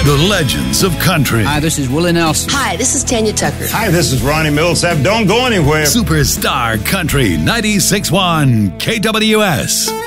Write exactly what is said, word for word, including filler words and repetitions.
The legends of country. Hi, this is Willie Nelson. Hi, this is Tanya Tucker. Hi, this is Ronnie Millsap. Don't go anywhere. Superstar Country ninety-six point one K W S.